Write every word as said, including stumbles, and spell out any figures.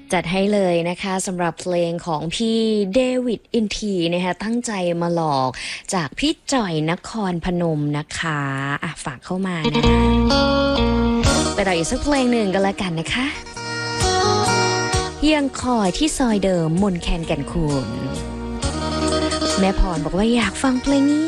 จัดให้เลยนะคะสำหรับเพลงของพี่เดวิดอินทีนะคะตั้งใจมาหลอกจากพี่จ่อยนครพนมนะคะอ่ะฝากเข้ามานะคะไปต่ออีกสักเพลงหนึ่งกันละกันนะคะยังคอยที่ซอยเดิมมนแคนแก่นคูนแม่พรบอกว่าอยากฟังเพลงนี้